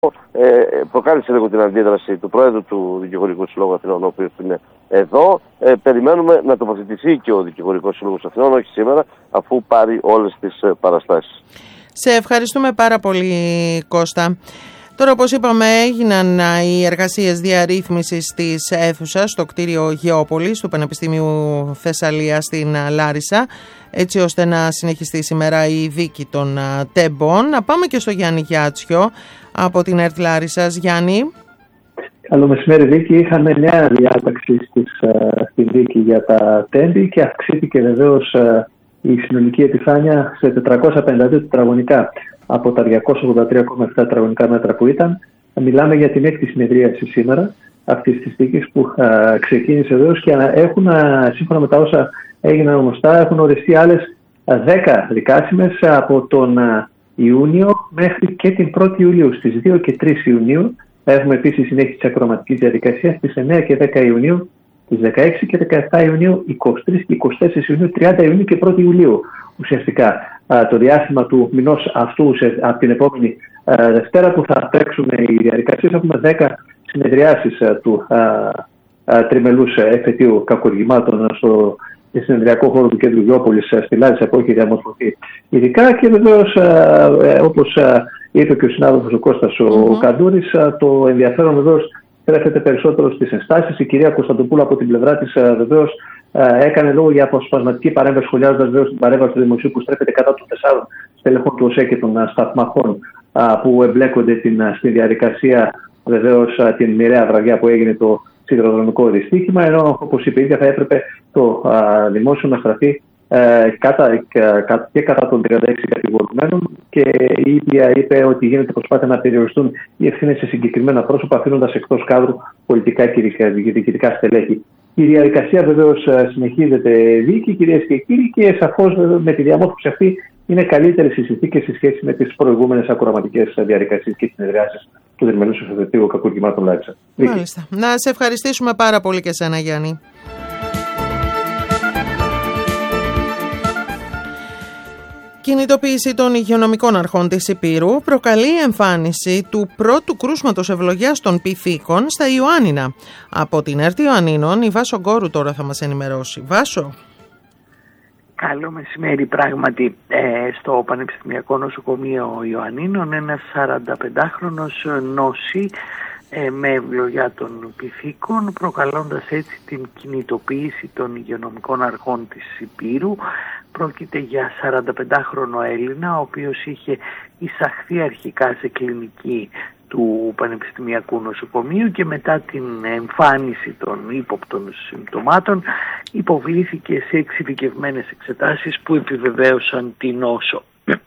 προκάλεσε λίγο την αντίδραση του Πρόεδρου του Δικηγορικού Συλλόγου Αθηνών, ο οποίος είναι εδώ. Περιμένουμε να τοποθετηθεί και ο Δικηγορικός Σύλλογος Αθηνών, όχι σήμερα, αφού πάρει όλες τις παραστάσεις. Σε ευχαριστούμε πάρα πολύ, Κώστα. Τώρα, όπως είπαμε, έγιναν οι εργασίες διαρρύθμισης της αίθουσας στο κτίριο Γεώπολης του Πανεπιστημίου Θεσσαλίας στην Λάρισα, έτσι ώστε να συνεχιστεί σήμερα η δίκη των τεμπών. Να πάμε και στο Γιάννη Γιάτσιο από την ΕΡΤ Λάρισσας. Γιάννη. Καλό μεσημέρι, Βίκη. Είχαμε νέα διάταξη στη δίκη για τα τέμπη και αυξήθηκε βεβαίως η συνολική επιφάνεια σε 452 τετραγωνικά από τα 283,7 τετραγωνικά μέτρα που ήταν. Μιλάμε για την έκτη συνεδρίαση σήμερα αυτής της δίκης που ξεκίνησε βεβαίως και έχουν, σύμφωνα με τα όσα έγιναν γνωστά, έχουν οριστεί άλλες 10 δικάσιμες από τον Ιούνιο μέχρι και την 1η Ιουλίου. Στις 2 και 3 Ιουνίου έχουμε επίσης συνέχιση της ακροματικής διαδικασίας, στις 9 και 10 Ιουνίου, στις 16 και 17 Ιουνίου, 23 και 24 Ιουνίου, 30 Ιουνίου και 1η Ιουλίου. Ουσιαστικά το διάστημα του μηνός αυτού από την επόμενη Δευτέρα που θα τρέξουν οι διαδικασίες, έχουμε 10 συνεδριάσεις του τριμελούς εφετείου κακουργημάτων στο συνεδριακό χώρο του κέντρου Γεώπολης στη Λάρισα που έχει διαμορφωθεί ειδικά, και βεβαίως όπως είπε και ο συνάδελφος ο Κώστας ο Καντούρης, το ενδιαφέρον βεβαίως στρέφεται περισσότερο στις ενστάσεις. Η κυρία Κωνσταντοπούλου από την πλευρά της βεβαίως έκανε λόγο για αποσπασματική παρέμβαση, σχολιάζοντας βεβαίως την παρέμβαση του Δημοσίου που στρέφεται κατά των 4 στελεχών του ΟΣΕ και των σταθμαχών που εμπλέκονται στη διαδικασία, βεβαίως την μοιραία βραδιά που έγινε το σιδηροδρομικό δυστύχημα, ενώ όπως είπε η ίδια θα έπρεπε το δημόσιο να στραφεί και κατά των 36 κατηγορουμένων, και η ίδια είπε ότι γίνεται προσπάθεια να περιοριστούν οι ευθύνες σε συγκεκριμένα πρόσωπα, αφήνοντας εκτός κάδρου πολιτικά και διοικητικά στελέχη. Η διαδικασία βεβαίως συνεχίζεται δίκη, κυρίες και κύριοι, και σαφώς με τη διαμόρφωση αυτή είναι καλύτερες οι συνθήκες σε σχέση με τις προηγούμενες ακροαματικές διαδικασίες και συνεδριάσεις του Δερμελούς Εφετείου Κακουργημάτων Λάρισα. Μάλιστα. Να σε ευχαριστήσουμε πάρα πολύ και εσένα, Γιάννη. Κινητοποίηση των υγειονομικών αρχών της Ηπείρου προκαλεί εμφάνιση του πρώτου κρούσματος ευλογιάς των πυθίκων στα Ιωάννινα. Από την ΕΡΤ Ιωαννίνων, η Βάσο Γκόρου τώρα θα μας ενημερώσει. Βάσο. Καλό μεσημέρι. Πράγματι, στο Πανεπιστημιακό Νοσοκομείο Ιωαννίνων ένας 45χρονος νόση με ευλογιά των πυθίκων, προκαλώντας έτσι την κινητοποίηση των υγειονομικών αρχών της Ηπείρου. Πρόκειται για 45χρονο Έλληνα, ο οποίος είχε εισαχθεί αρχικά σε κλινική του Πανεπιστημιακού Νοσοκομείου και μετά την εμφάνιση των ύποπτων συμπτωμάτων υποβλήθηκε σε εξειδικευμένες εξετάσεις που επιβεβαίωσαν την νόσο.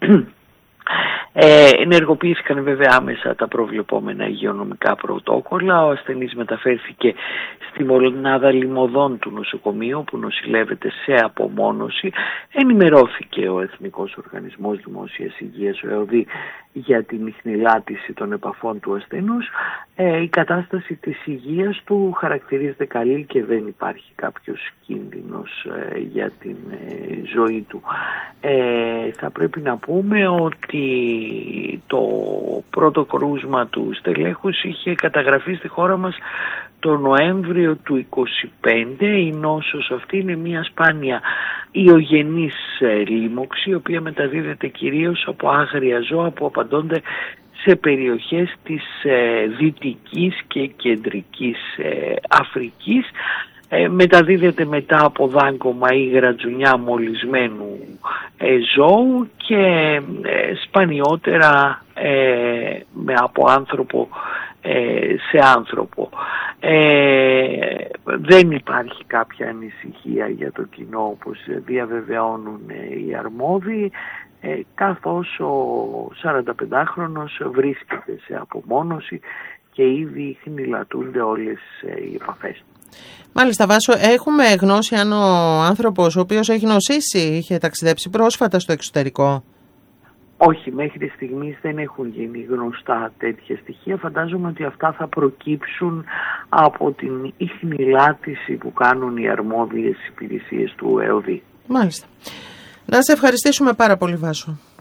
Ενεργοποιήθηκαν βέβαια άμεσα τα προβλεπόμενα υγειονομικά πρωτόκολλα. Ο ασθενής μεταφέρθηκε στη μονάδα λιμωδών του νοσοκομείου που νοσηλεύεται σε απομόνωση. Ενημερώθηκε ο Εθνικός Οργανισμός Δημόσιας Υγείας, ο ΕΟΔΗ, για την ιχνηλάτηση των επαφών του ασθενούς. Η κατάσταση της υγείας του χαρακτηρίζεται καλή και δεν υπάρχει κάποιος κίνδυνος για την ζωή του. Θα πρέπει να πούμε ότι το πρώτο κρούσμα του στελέχους είχε καταγραφεί στη χώρα μας το Νοέμβριο του 2025. Η νόσος αυτή είναι μια σπάνια ιογενής λίμωξη, η οποία μεταδίδεται κυρίως από άγρια ζώα που απαντώνται σε περιοχές της δυτικής και κεντρικής Αφρικής. Μεταδίδεται μετά από δάγκωμα ή γρατζουνιά μολυσμένου ζώου και σπανιότερα από άνθρωπο σε άνθρωπο. Δεν υπάρχει κάποια ανησυχία για το κοινό, όπως διαβεβαιώνουν οι αρμόδιοι, καθώς ο 45χρονος βρίσκεται σε απομόνωση και ήδη χνηλατούνται όλες οι επαφές του. Μάλιστα, Βάσο, έχουμε γνώση αν ο άνθρωπος ο οποίος έχει νοσήσει είχε ταξιδέψει πρόσφατα στο εξωτερικό? Όχι, μέχρι στιγμής δεν έχουν γίνει γνωστά τέτοια στοιχεία. Φαντάζομαι ότι αυτά θα προκύψουν από την ιχνηλάτηση που κάνουν οι αρμόδιες υπηρεσίες του ΕΟΔΗ. Μάλιστα. Να σε ευχαριστήσουμε πάρα πολύ, Βάσο.